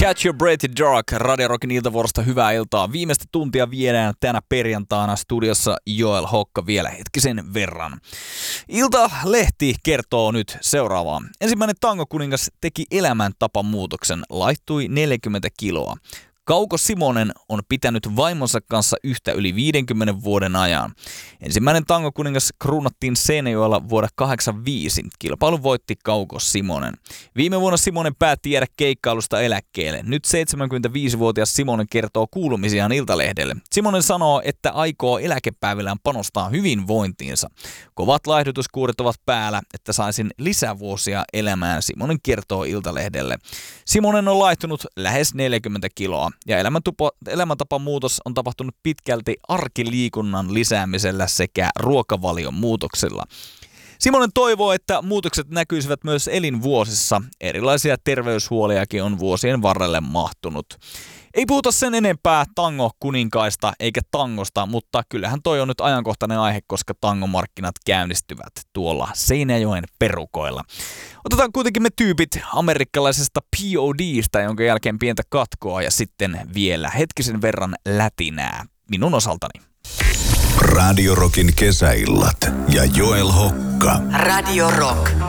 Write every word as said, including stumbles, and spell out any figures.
Catch Your Breath in Dark, Radio Rockin iltavuorosta hyvää iltaa. Viimeistä tuntia viedään tänä perjantaina studiossa Joel Hokka vielä hetkisen verran. Iltalehti kertoo nyt seuraavaa. Ensimmäinen tangokuningas teki elämäntapamuutoksen, laittui neljäkymmentä kiloa. Kauko Simonen on pitänyt vaimonsa kanssa yhtä yli viidenkymmenen vuoden ajan. Ensimmäinen tangokuningas kruunattiin Seinäjoella vuonna kahdeksankymmentäviisi. Kilpailun voitti Kauko Simonen. Viime vuonna Simonen päätti jäädä keikkailusta eläkkeelle. Nyt seitsemänkymmentäviisivuotias Simonen kertoo kuulumisiaan Iltalehdelle. Simonen sanoo, että aikoo eläkepäivillään panostaa hyvinvointiinsa. Kovat laihdutuskuuret ovat päällä, että saisin lisävuosia elämään, Simonen kertoo Iltalehdelle. Simonen on laihtunut lähes neljäkymmentä kiloa. Ja elämäntapamuutos on tapahtunut pitkälti arkiliikunnan lisäämisellä sekä ruokavalion muutoksilla. Simonen toivoo, että muutokset näkyisivät myös elinvuosissa. Erilaisia terveyshuoliakin on vuosien varrelle mahtunut. Ei puhuta sen enempää tango-kuninkaista eikä tangosta, mutta kyllähän toi on nyt ajankohtainen aihe, koska tangomarkkinat käynnistyvät tuolla Seinäjoen perukoilla. Otetaan kuitenkin me tyypit amerikkalaisesta P O D:stä, jonka jälkeen pientä katkoa ja sitten vielä hetkisen verran lätinää minun osaltani. Radio Rockin kesäillat ja Joel Hokka. Radio Rock.